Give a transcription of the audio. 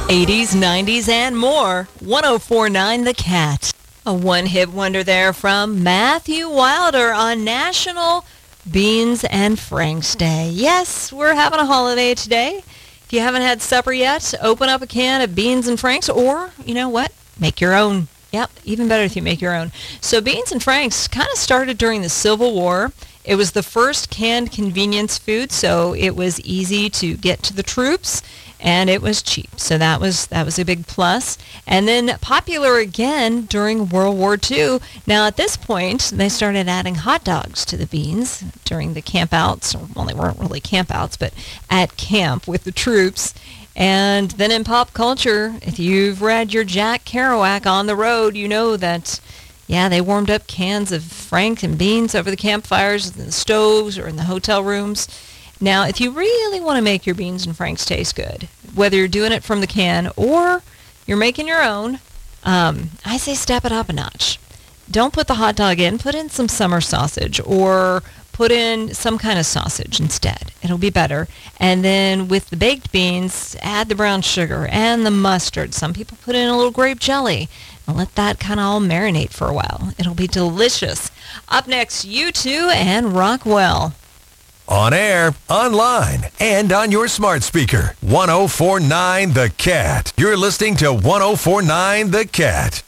80s, 90s, and more. 1049 The Cat. A one-hit wonder there from Matthew Wilder on National Beans and Franks Day. Yes, we're having a holiday today. If you haven't had supper yet, open up a can of Beans and Franks, or, you know what, make your own. Yep, even better if you make your own. So Beans and Franks kind of started during the Civil War. It was the first canned convenience food, so it was easy to get to the troops, and it was cheap. So that was a big plus. And then popular again during World War II. Now at this point, they started adding hot dogs to the beans during the campouts. Well, they weren't really campouts, but at camp with the troops. And then in pop culture, if you've read your Jack Kerouac On the Road, you know that, yeah, they warmed up cans of Frank and beans over the campfires in the stoves or in the hotel rooms. Now, if you really want to make your Beans and Franks taste good, whether you're doing it from the can or you're making your own, I say step it up a notch. Don't put the hot dog in. Put in some summer sausage or put in some kind of sausage instead. It'll be better. And then with the baked beans, add the brown sugar and the mustard. Some people put in a little grape jelly and let that kind of all marinate for a while. It'll be delicious. Up next, U2 and Rockwell. On air, online, and on your smart speaker. 1049 The Cat. You're listening to 1049 The Cat.